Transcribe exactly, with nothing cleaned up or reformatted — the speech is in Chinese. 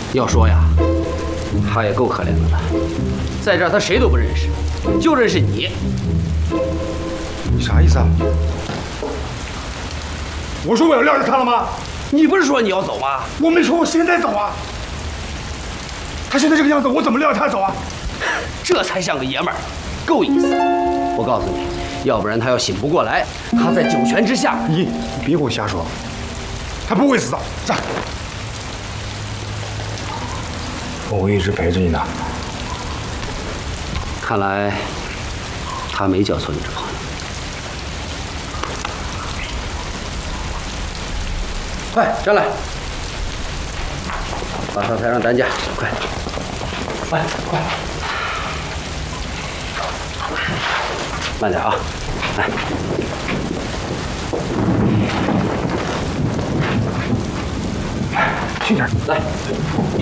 要说呀，他也够可怜的了，在这儿他谁都不认识，就认识你。 你啥意思啊？我说我要撂下他了吗？ 你不是说你要走吗？ 我没说我现在走啊。他现在这个样子，我怎么撂下他走啊？ 这才像个爷们儿，够意思。我告诉你，要不然他要醒不过来，他在九泉之下。 你你别给我瞎说，他不会死的。站。我会一直陪着你的。 看来他没交错你这朋友。快站来，把他抬上担架，快，快快，慢点啊，来， 轻点， 来。